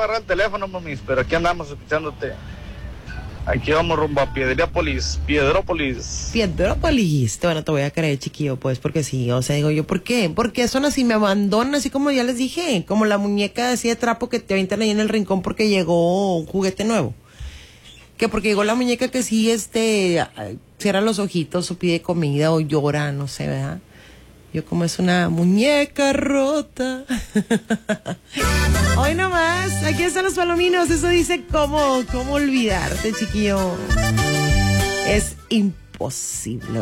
agarrar el teléfono, mamis, pero aquí andamos escuchándote. Aquí vamos rumbo a Piedrópolis. Bueno, te voy a creer, chiquillo, pues, porque sí, o sea, digo yo, ¿por qué? Porque son así, me abandonan, así como ya les dije, como la muñeca así de trapo que te avientan ahí en el rincón porque llegó un juguete nuevo. Que porque llegó la muñeca que sí, cierra los ojitos o pide comida o llora, no sé, ¿verdad? Yo como es una muñeca rota. Hoy nomás, aquí están los palominos. Eso dice cómo olvidarte, chiquillo. Es imposible.